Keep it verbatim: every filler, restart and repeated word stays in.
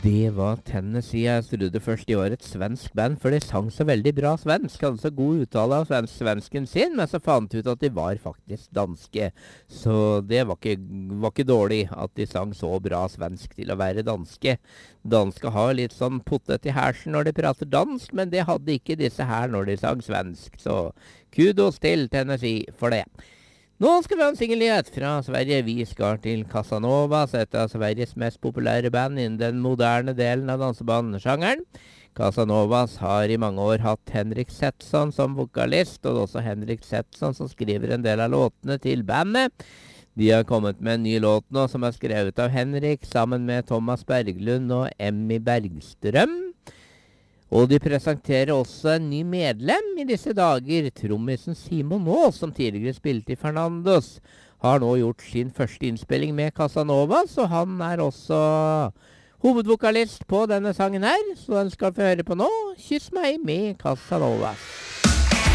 Det var Tennessee. Jeg trodde først de var et svensk band, for de sang så veldig bra svensk. Hadde så god uttale av svensk svensken sin, men så fant ut at de var faktisk danske. Så det var ikke, var ikke dårlig at de sang så bra svensk til å være danske. Danske har litt sånn potet i hersen når de prater dansk, men det hadde ikke disse her når de sang svensk. Så kudos til Tennessee for det. Nå skal vi ha en singelnyhet fra Sverige. Vi skal til Casanovas, et av Sveriges mest populære band innen den moderne delen av dansebandgenren. Casanovas har i mange år hatt Henrik Setson som vokalist, og det er også Henrik Setson som skriver en del av låtene til bandet. De har kommet med en ny låt nå som er skrevet av Henrik sammen med Thomas Berglund og Emmy Bergstrøm. Og de presenterer også en ny medlem i disse dager. Trommisen Simon Aas, som tidligere spilte i Fernandos, har nå gjort sin første innspilling med Casanovas, og han er også hovedvokalist på denne sangen her, så den skal vi høre på nå. Kyss meg med Casanovas.